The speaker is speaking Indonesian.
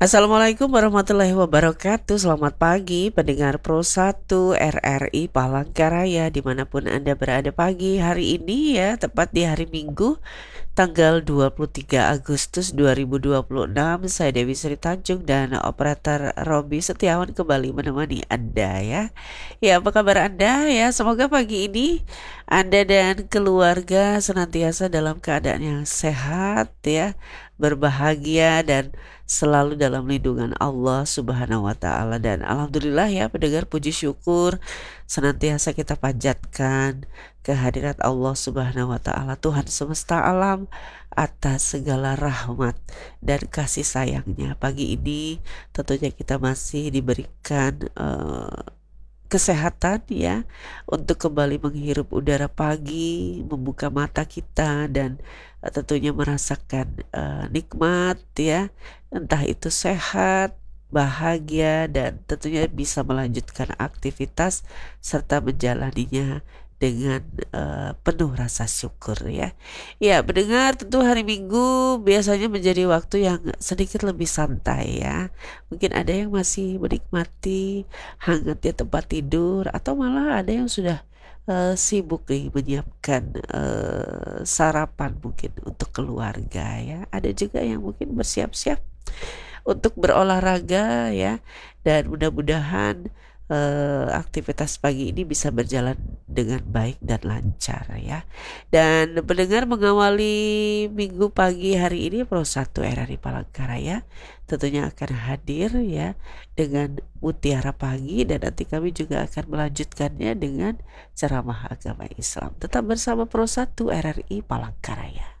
Assalamualaikum warahmatullahi wabarakatuh. Selamat pagi pendengar Pro 1 RRI Palangkaraya dimanapun Anda berada pagi hari ini ya, tepat di hari Minggu tanggal 23 Agustus 2026. Saya Dewi Sri Tanjung dan operator Robi Setiawan kembali menemani Anda ya. Ya, apa kabar Anda ya? Semoga pagi ini Anda dan keluarga senantiasa dalam keadaan yang sehat ya, berbahagia dan selalu dalam lindungan Allah Subhanahu wa taala. Dan alhamdulillah ya pendengar, puji syukur senantiasa kita panjatkan kehadirat Allah Subhanahu wa taala, Tuhan semesta alam, atas segala rahmat dan kasih sayangnya. Pagi ini tentunya kita masih diberikan kesehatan ya, untuk kembali menghirup udara pagi, membuka mata kita dan tentunya merasakan nikmat ya, entah itu sehat, bahagia dan tentunya bisa melanjutkan aktivitas serta menjalaninya dengan penuh rasa syukur ya. Ya, mendengar tentu hari Minggu biasanya menjadi waktu yang sedikit lebih santai ya. Mungkin ada yang masih menikmati hangatnya tempat tidur atau malah ada yang sudah sibuk nih menyiapkan sarapan mungkin untuk keluarga ya. Ada juga yang mungkin bersiap-siap untuk berolahraga ya, dan mudah-mudahan aktivitas pagi ini bisa berjalan dengan baik dan lancar ya. Dan pendengar, mengawali minggu pagi hari ini Pro 1 RRI Palangkaraya tentunya akan hadir ya dengan mutiara pagi, dan nanti kami juga akan melanjutkannya dengan ceramah agama Islam. Tetap bersama Pro 1 RRI Palangkaraya.